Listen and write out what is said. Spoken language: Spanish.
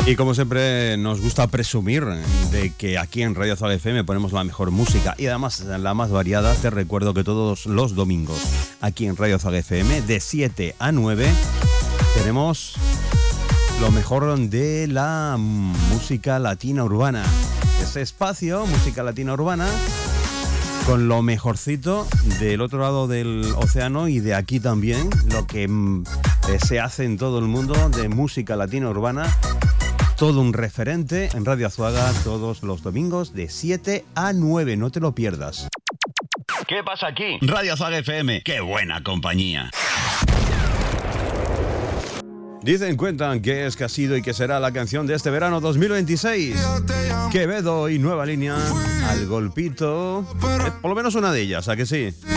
Y como siempre nos gusta presumir de que aquí en Radio Zaga FM ponemos la mejor música y además la más variada. Te recuerdo que todos los domingos aquí en Radio Zaga FM de 7 a 9 tenemos lo mejor de la música latina urbana. Ese espacio, música latina urbana, con lo mejorcito del otro lado del océano y de aquí también, lo que se hace en todo el mundo de música latina urbana. Todo un referente en Radio Azuaga todos los domingos de 7 a 9. No te lo pierdas. ¿Qué pasa aquí? Radio Azuaga FM. ¡Qué buena compañía! Dicen, cuentan que es, que ha sido y que será la canción de este verano 2026. Quevedo y Nueva Línea, Al Golpito. Por lo menos una de ellas, ¿a que sí?